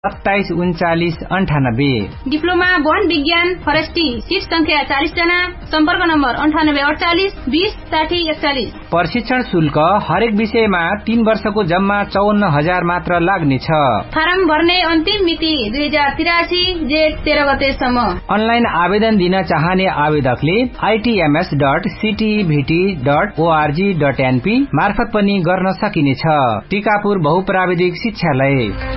273998। Diploma वन विज्ञान फरेस्टी seat संख्या 40 जना। सम्पर्क नम्बर 9848 20 60 41। प्रशिक्षण शुल्क हरेक विषयमा 3 वर्षको जम्मा 54,000 मात्र लाग्नेछ। फारम भर्ने अन्तिम मिति 2083 जेठ 13 गतेसम्म। अनलाइन आवेदन दिन चाहने आवेदकले itms.ctvt.org.np मार्फत पनि गर्न सकिनेछ। टिकापुर बहुप्राविधिक शिक्षालय।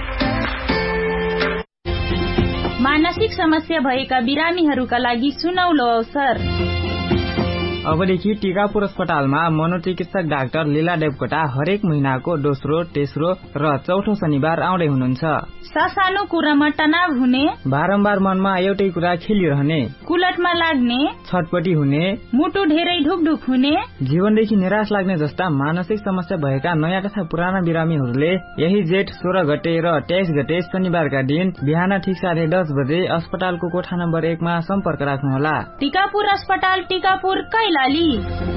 मानसिक समस्या भएका बिरामीहरूका लागि सुनौलो अवसर। अबदेखि टिकापुर अस्पतालमा मनोचिकित्सक डाक्टर लीला देवकोटा हरेक महिनाको दोस्रो, तेस्रो र चौथो शनिबार आउँदै हुनुहुन्छ। सानो कुरामा तनाव हुने, बारम्बार मनमा एउटै कुरा खेलिरहने, कुलटमा लाग्ने, छटपटी हुने, मुटु धेरै ढुकढुक हुने, जीवनदेखि निराश लाग्ने जस्ता मानसिक समस्या भएका नयाँ तथा पुराना बिरामीहरूले यही जेठ 16 गते र 23 गते शनिबारका दिन बिहान ठिक 10:30 बजे अस्पतालको कोठा नम्बर 1 मा सम्पर्क राख्नुहोला। टिकापुर अस्पताल, टिकापुर, कैलाली।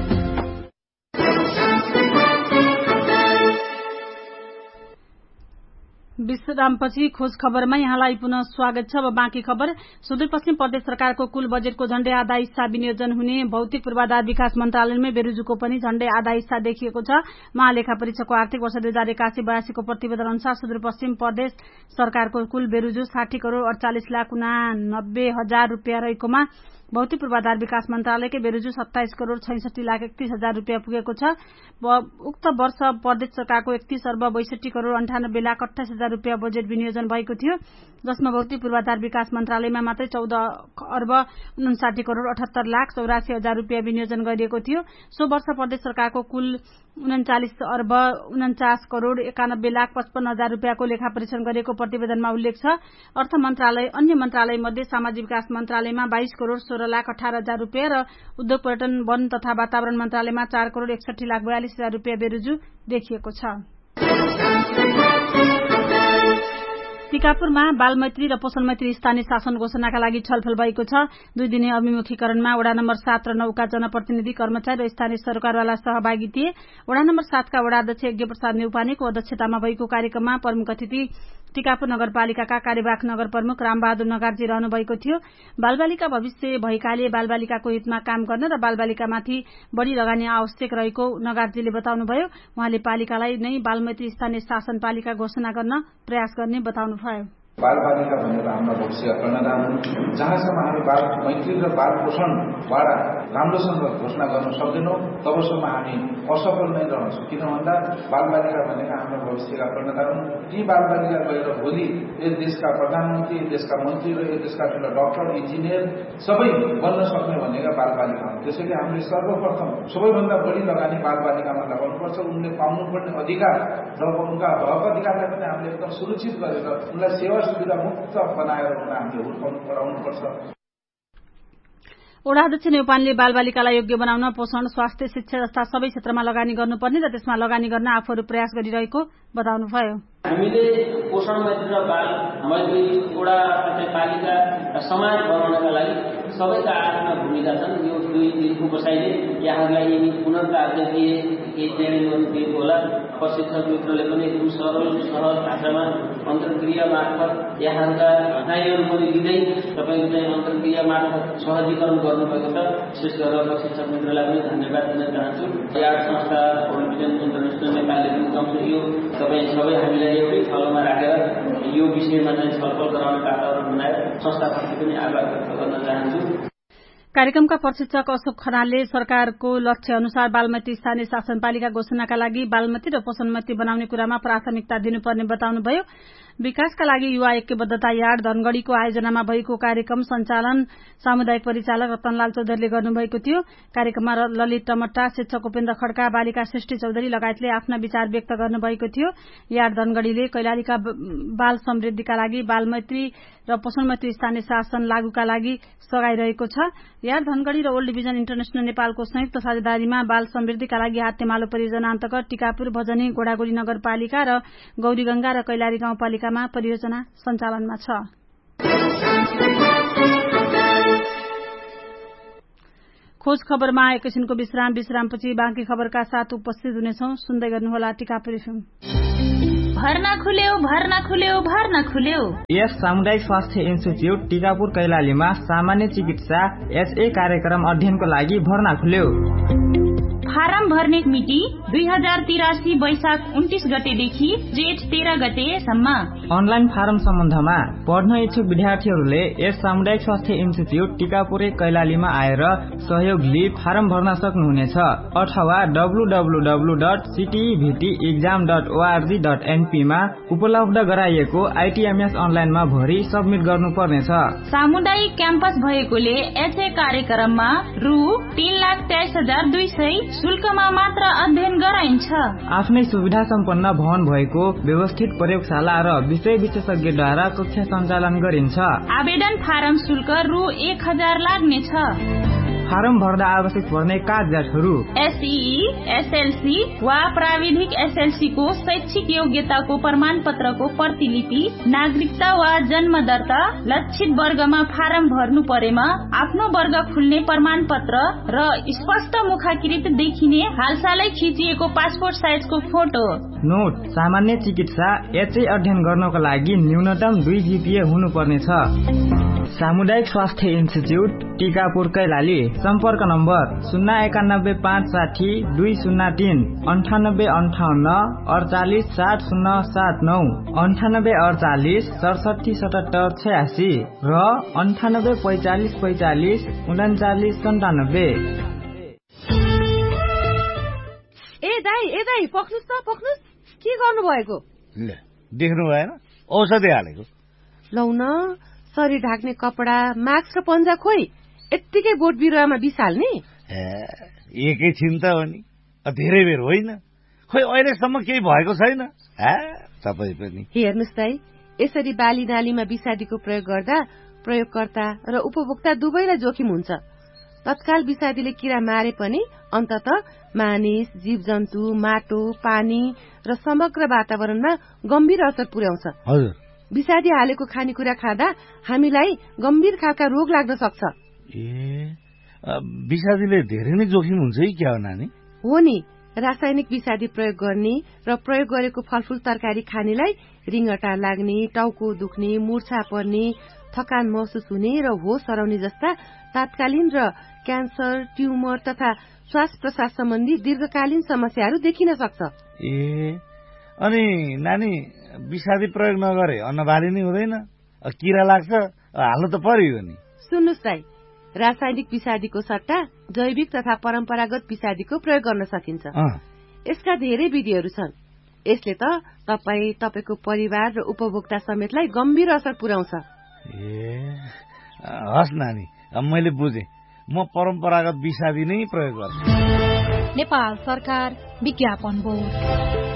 विश्रामपछि खोज खबरमा यहाँलाई पुनः स्वागत छ। अब बाँकी खबर। सुदूरपश्चिम प्रदेश सरकारको कुल बजेटको झण्डै आधा हिस्सा विनियोजन हुने भौतिक पूर्वाधार विकास मन्त्रालयमै बेरोजुको पनि झण्डै आधा हिस्सा देखिएको छ। महालेखा परीक्षकको आर्थिक वर्ष 2081-82 को प्रतिवेदन अनुसार सुदूरपश्चिम प्रदेश सरकारको कुल बेरोजु 60,48,89,000 रुपियाँ रहेकोमा भौतिक पूर्वाधार विकास मन्त्रालयकै बेरोजु 27,66,31,000 रुपियाँ पुगेको छ। उक्त वर्ष प्रदेश सरकारको 31,62,98,28,000 रुपियाँ बजेट विनियोजन भएको थियो, जसमा भौतिक पूर्वाधार विकास मन्त्रालयमा मात्रै 14,59,78,84,84,000 रुपियाँ विनियोजन गरिएको थियो। सो वर्ष प्रदेश सरकारको कुल 39,49,91,55,000 रुपियाँको लेखा परीक्षण गरेको प्रतिवेदनमा उल्लेख छ। अर्थ मन्त्रालय, अन्य मन्त्रालय मध्ये सामाजिक विकास मन्त्रालयमा 22,16,18,000 रुपियाँ र उद्योग पर्यटन वन तथा वातावरण मन्त्रालयमा 4,61,42,000 रुपियाँ बेरोजु देखिएको छ। टिकापुरमा बालमैत्री र पोषणमैत्री स्थानीय शासन घोषणाका लागि छलफल भएको छ। 2 दिने अभिमुखीकरणमा वडा नम्बर 7 र 9 का जनप्रतिनिधि, कर्मचारी र स्थानीय सरकारवाला सहभागी थिए। वडा नम्बर 7 का वडा अध्यक्ष यज्ञप्रसाद न्यौपानेको अध्यक्षतामा भएको कार्यक्रममा प्रमुख अतिथि टिकापुर नगरपालिकाका कार्यवाहक नगर प्रमुख रामबहादुर नगार्जी रहनु भएको थियो। बालबालिका भविष्य भएकाले बालबालिकाको हितमा काम गर्न र बालबालिकामाथि बढ़ी लगानी आवश्यक रहेको नगार्जीले बताउनुभयो। उहाँले पालिकालाई नै बालमैत्री स्थानीय शासन पालिका घोषणा गर्न प्रयास गर्ने बताउनुभयो। बालबालिका भनेर हाम्रो भविष्य कन्यादान हुन्। जहाँसम्म हामी बाल मैत्री र बाल पोषणबाट राम्रोसँग घोषणा गर्न सक्दैनौँ तबसम्म हामी असफल नै रहन्छौँ। किन भन्दा बालबालिका भनेका हाम्रो भविष्यका कन्यादान हुन्। ती बालबालिका गएर भोलि यस देशका प्रधानमन्त्री, देशका मन्त्री र यो देशका ठुला डाक्टर, इन्जिनियर सबै बन्न सक्ने भनेका बालबालिका हुन्। त्यसैले हामीले सर्वप्रथम सबैभन्दा बढी लगानी बालबालिकामा लगाउनुपर्छ। उनले पाउनुपर्ने अधिकार र उनका हक अधिकारलाई पनि हामीले एकदम सुरक्षित गरेर उनलाई सेवा सुविधा मुक्त बनाएर उनलाई हामीले हुर्काउनु पढाउनुपर्छ। वडा अध्यक्ष न्यौपानेले बालबालिकालाई योग्य बनाउन पोषण, स्वास्थ्य, शिक्षा जस्ता सबै क्षेत्रमा लगानी गर्नुपर्ने र त्यसमा लगानी गर्न आफूहरू प्रयास गरिरहेको बताउनुभयो। हामीले पोषण मैत्री र बाल मैत्री वडा पालिका समाज बनाउनका लागि सबैका आफ्ना भूमिका छन्। यो 2 दिनको बसाइले यहाँहरूलाई यही पुनर्कार्य दिए केही ट्रेनिङ दिएको होला। प्रशिक्षक मित्रले पनि एकदम सरल सहज भाषामा अन्तर्क्रिया मार्फत यहाँहरूका घटनाहरू पनि दिँदै तपाईँको चाहिँ अन्तर्क्रिया मार्फत सहजीकरण गर्नुभएको छ। विशेष गरेर प्रशिक्षक मित्रलाई पनि धन्यवाद दिन चाहन्छु। यार्ड संस्था, प्रोभिजन इन्टरनेसनल नेपालले पनि कमसे यो तपाईँ सबै हामीलाई एउटै ठाउँमा राखेर यो विषयमा चाहिँ छलफल गराउने वातावरण बनाएर संस्थाप्रति पनि आभार व्यक्त गर्न चाहन्छु। कार्यक्रमका प्रशिक्षक अशोक खनालले सरकारको लक्ष्य अनुसार बालमैत्री स्थानीय शासन पालिका घोषणाका लागि बालमैत्री र पोषणमैत्री बनाउने कुरामा प्राथमिकता दिनुपर्ने बताउनुभयो। विकासका लागि युवा ऐक्यबद्धता यार्ड धनगढ़ीको आयोजनामा भएको कार्यक्रम सञ्चालन सामुदायिक परिचालक रतनलाल चौधरीले गर्नुभएको थियो। कार्यक्रममा ललित टमट्टा, शिक्षक उपेन्द्र खड्का, बालिका सृष्टि चौधरी लगायतले आफ्ना विचार व्यक्त गर्नुभएको थियो। यार्ड धनगढ़ीले कैलालीका बाल समृद्धिका लागि बालमैत्री र पोषणमैत्री स्थानीय शासन लागूका लागि सघाइरहेको छ। यार्ड धनगढ़ी र ओल्ड डिभिजन इन्टरनेशनल नेपालको संयुक्त साझेदारीमा बाल समृद्धिका लागि हातेमालो परियोजना अन्तर्गत टिकापुर, भजनी, गोडागुडी नगरपालिका र गौरीगंगा र कैलाली गाउँपालिकामा परियोजना सञ्चालनमा छ। खोज खबरमा एकैछिनको विश्रामपछि बाँकी खबरका साथ उपस्थित हुनेछौं। सुन्दै गर्नुहोला टिकापुर एफएम। भर्ना खुल्यो। यस सामुदायिक स्वास्थ्य इन्स्टिच्युट टिकापुर कैलालीमा सामान्य चिकित्सा HA कार्यक्रम अध्ययनको लागि भर्ना खुल्यो। फारम भर्ने मिति 2083 वैशाख 29 गतेदेखि जेठ 13 गतेसम्म। अनलाइन फारम सम्बन्धमा पढ्न इच्छुक विद्यार्थीहरूले यस सामुदायिक स्वास्थ्य इन्स्टिच्युट टिकापुर कैलालीमा आएर सहयोग लिई फारम भर्न सक्नुहुनेछ अथवा www.ctevtexam.org.np मा उपलब्ध गराइएको ITMS अनलाइनमा भरि सबमिट गर्नुपर्नेछ। सामुदायिक क्याम्पस भएकोले HA कार्यक्रममा रु 3,23,200 शुल्कमा मात्र अध्ययन गराइन्छ। आफ्नै सुविधा सम्पन्न भवन भएको व्यवस्थित प्रयोगशाला र विषय विशेषज्ञद्वारा कक्षा सञ्चालन गरिन्छ। आवेदन फारम शुल्क रु 1,000 लाग्नेछ। फारम भर्दा आवश्यक पर्ने कागजातहरू SEE, SLC वा प्राविधिक SLC को शैक्षिक योग्यताको प्रमाण पत्रको प्रतिलिपि, नागरिकता वा जन्म दर्ता, लक्षित वर्गमा फारम भर्नु परेमा आफ्नो वर्ग खुल्ने प्रमाण पत्र र स्पष्ट मुखाकृत देखिने हालसालै खिचिएको पासपोर्ट साइजको फोटो। नोट: सामान्य चिकित्सा HA अध्ययन गर्नको लागि न्यूनतम 2 GPA हुनुपर्नेछ। सामुदायिक स्वास्थ्य इन्स्टिच्युट टिकापुर कैलाली। सम्पर्क नम्बर 091560203 9858 48 7079 9848 67 77 86 र 9845 45 39 97। ए दाइ पक्नुस् के गर्नु भएको? देख्नु भएन? औषधि हालेको। लौ न, शरीर ढाक्ने कपडा, मास्क र पन्जा खोइ यत्तिकै बोट बिरुवामा बिसाल्ने? एकैछिन त हो नि, धेरै बेर होइन। खोइ अहिलेसम्म केही भएको छैन। तपाईँ पनि हेर्नुस् दाइ, यसरी बाली नालीमा विषादीको प्रयोग गर्दा प्रयोगकर्ता र उपभोक्ता दुवैलाई जोखिम हुन्छ। तत्काल विषादीले किरा मारे पनि अन्तत मानिस, जीव जन्तु, माटो, पानी र समग्र वातावरणमा गम्भीर असर पुर्याउँछ। हजुर, विषादी हालेको खानेकुरा खाँदा हामीलाई गम्भीर खालका रोग लाग्न सक्छ। विषादीले धेरै नै जोखिम हुन्छ है क्या हो नानी? हो नि, रासायनिक विषादी प्रयोग गर्ने र प्रयोग गरेको फलफूल तरकारी खानेलाई रिङ्गटा लाग्ने, टाउको दुख्ने, मूर्छा पर्ने, थकान महसुस हुने र होस हराउने जस्ता तात्कालीन र क्यान्सर, ट्युमर तथा श्वास प्रश्वास सम्बन्धी दीर्घकालीन समस्याहरू देखिन सक्छ। अनि नानी, विषादी प्रयोग नगरे अन्नबाली नै हुँदैन, किरा लाग्छ, हाल्नु त पर्यो नि। सुन्नुस् दाइ, रासायनिक विषादीको सट्टा जैविक तथा परम्परागत विषादीको प्रयोग गर्न सकिन्छ। यसका धेरै विधिहरू छन्। यसले त तपाईको परिवार र उपभोक्ता समेतलाई गम्भीर असर पुर्याउँछ। हस् नानी, मैले बुझेँ। म परम्परागत विषादी नै प्रयोग गर्छु। नेपाल सरकार विज्ञापन बोर्ड।